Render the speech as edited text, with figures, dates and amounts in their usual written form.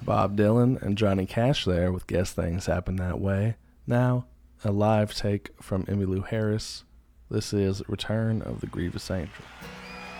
Bob Dylan and Johnny Cash there with Guess Things Happen That Way. Now, a live take from Emmylou Harris. This is Return of the Grievous Angel.